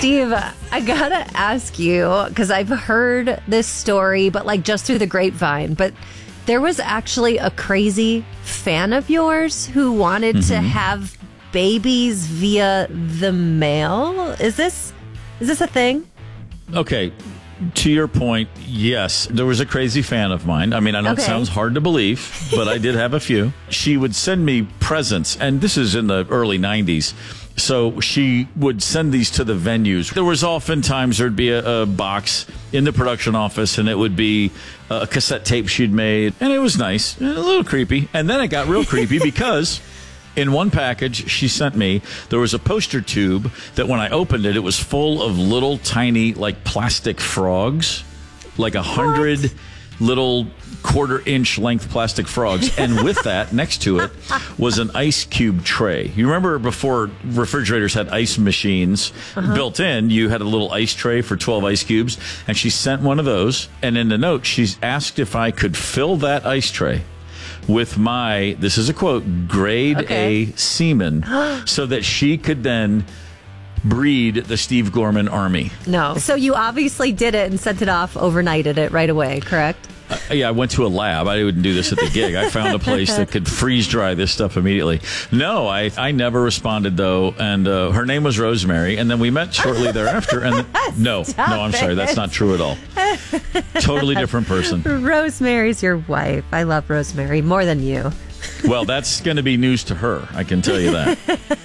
Steve, I gotta ask you, because I've heard this story, but like just through the grapevine, but there was actually a crazy fan of yours who wanted to have babies via the mail. Is this a thing? Okay. To your point, yes, there was a crazy fan of mine. I mean, I know it sounds hard to believe, but I did have a few. She would send me presents, and this is in the early 90s. So she would send these to the venues. There was oftentimes there'd be a box in the production office, and it would be a cassette tape she'd made. And it was nice, a little creepy. And then it got real creepy because in one package she sent me, there was a poster tube that when I opened it, it was full of little tiny like plastic frogs, like 100 little quarter-inch length plastic frogs. And with that, next to it, was an ice cube tray. You remember before refrigerators had ice machines built in, you had a little ice tray for 12 ice cubes. And she sent one of those. And in the note, she's asked if I could fill that ice tray with my, this is a quote, grade A semen, so that she could then breed the Steve Gorman army. No. So you obviously did it and sent it off, overnighted it right away, correct? Yeah, I went to a lab. I wouldn't do this at the gig. I found a place that could freeze dry this stuff immediately. No, I never responded, though. And her name was Rosemary. And then we met shortly thereafter. And no, I'm sorry. That's not true at all. Totally different person. Rosemary's your wife. I love Rosemary more than you. Well, that's going to be news to her. I can tell you that.